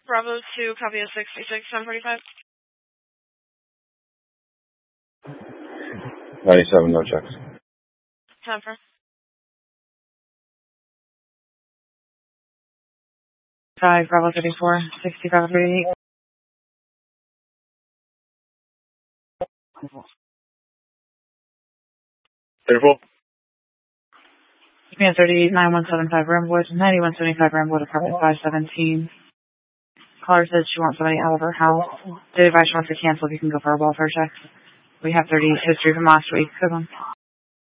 Bravo 2, copy of 66, 1045. 97, no checks. 10 for. 5, Bravo 34, 65, 38. 34. Command 38, 9175 Ramwood, 9175 Ramwood, apartment 517. Caller says she wants somebody out of her house. The advice she wants to cancel if you can go for a welfare check. We have 38 history from last week. Good one.